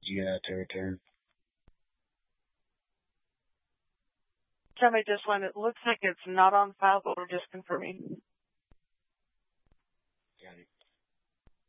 Yeah, to return. Somebody just went, it looks like it's not on file, but we're just confirming.